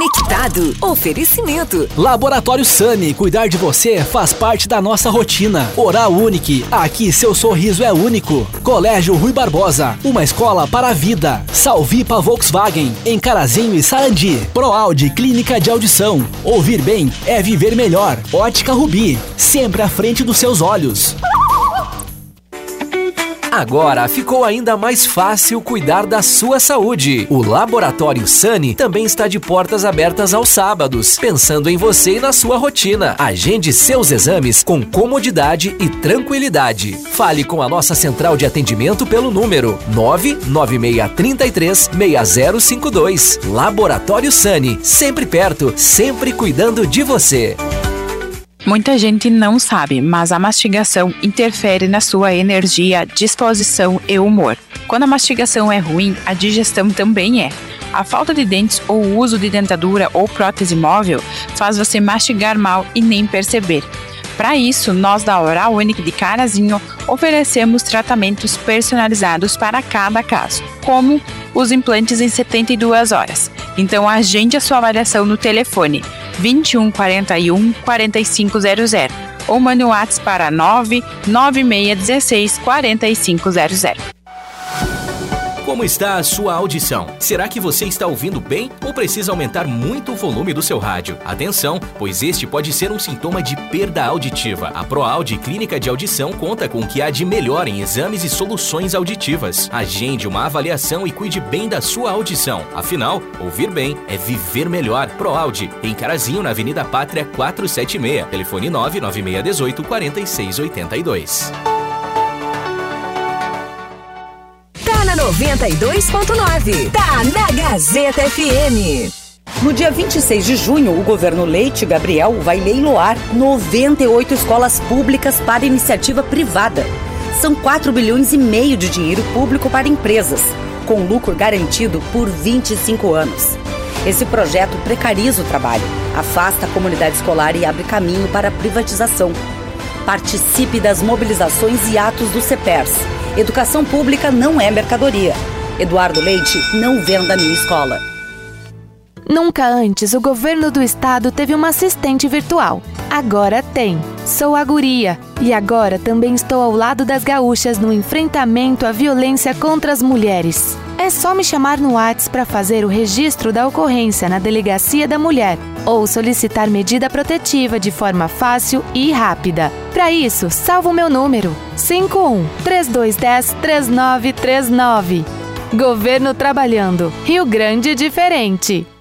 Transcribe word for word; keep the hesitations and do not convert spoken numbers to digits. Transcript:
Conectado. Oferecimento. Laboratório Sani. Cuidar de você faz parte da nossa rotina. Oral Unique. Aqui seu sorriso é único. Colégio Rui Barbosa. Uma escola para a vida. Salvipa Volkswagen. Em Carazinho e Sarandi. ProAudio Clínica de Audição. Ouvir bem é viver melhor. Ótica Rubi. Sempre à frente dos seus olhos. Agora ficou ainda mais fácil cuidar da sua saúde. O Laboratório Sani também está de portas abertas aos sábados, pensando em você e na sua rotina. Agende seus exames com comodidade e tranquilidade. Fale com a nossa central de atendimento pelo número nove nove seis três três seis zero cinco dois. Laboratório Sani, sempre perto, sempre cuidando de você. Muita gente não sabe, mas a mastigação interfere na sua energia, disposição e humor. Quando a mastigação é ruim, a digestão também é. A falta de dentes ou o uso de dentadura ou prótese móvel faz você mastigar mal e nem perceber. Para isso, nós da Oral Unique de Carazinho oferecemos tratamentos personalizados para cada caso, como os implantes em setenta e duas horas. Então agende a sua avaliação no telefone vinte e um, quarenta e um, quarenta e cinco zero zero ou mande um WhatsApp para nove nove seis um seis, quarenta e cinco zero zero. Como está a sua audição? Será que você está ouvindo bem ou precisa aumentar muito o volume do seu rádio? Atenção, pois este pode ser um sintoma de perda auditiva. A ProAudio Clínica de Audição conta com o que há de melhor em exames e soluções auditivas. Agende uma avaliação e cuide bem da sua audição. Afinal, ouvir bem é viver melhor. ProAudio, em Carazinho, na Avenida Pátria quatrocentos e setenta e seis. Telefone nove nove seis um oito, quatro seis oito dois. Tá na noventa e dois ponto nove. Tá na Gazeta F M. No dia vinte e seis de junho, o governo Leite Gabriel vai leiloar noventa e oito escolas públicas para iniciativa privada. São quatro bilhões e meio de dinheiro público para empresas, com lucro garantido por vinte e cinco anos. Esse projeto precariza o trabalho, afasta a comunidade escolar e abre caminho para a privatização. Participe das mobilizações e atos do CEPERS. Educação pública não é mercadoria. Eduardo Leite, não venda minha escola. Nunca antes o governo do estado teve uma assistente virtual. Agora tem. Sou a Guria. E agora também estou ao lado das gaúchas no enfrentamento à violência contra as mulheres. É só me chamar no WhatsApp para fazer o registro da ocorrência na Delegacia da Mulher ou solicitar medida protetiva de forma fácil e rápida. Para isso, salva o meu número cinco um, três dois um zero, três nove três nove. Governo trabalhando. Rio Grande diferente.